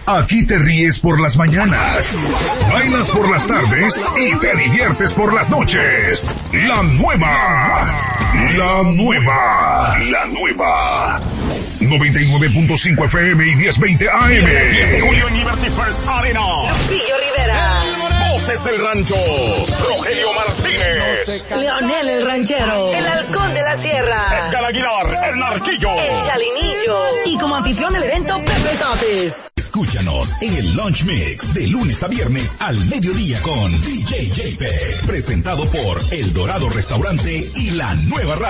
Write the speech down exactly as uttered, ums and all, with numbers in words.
Aquí te ríes por las mañanas, bailas por las tardes y te diviertes por las noches. La nueva, la nueva, la nueva. noventa y nueve punto cinco F M y diez veinte A M. diez de julio en Liberty First Arena. Lupillo Rivera. Voces del Rancho. Rogelio Martínez. Leonel el Ranchero. El Halcón de la Sierra. Edgar Aguilar, el Narquillo. El Chalinillo. Y como anfitrión del evento, Pepe Sotis. Escúchanos en el Lunch Mix de lunes a viernes al mediodía con D J J P. Presentado por El Dorado Restaurante y La Nueva Radio.